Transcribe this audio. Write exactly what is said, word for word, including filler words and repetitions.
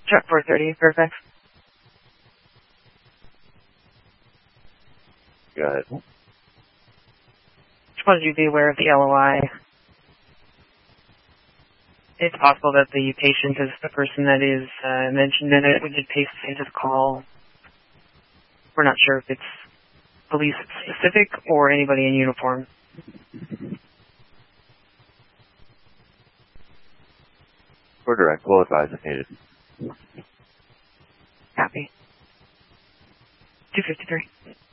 Truck four thirty, Fairfax. Go ahead. Just wanted you to be aware of the L O I. It's possible that the patient is the person that is uh, mentioned in it. We did paste into the call. We're not sure if it's police specific or anybody in uniform. We're direct. We'll advise if needed. Copy. two fifty-three.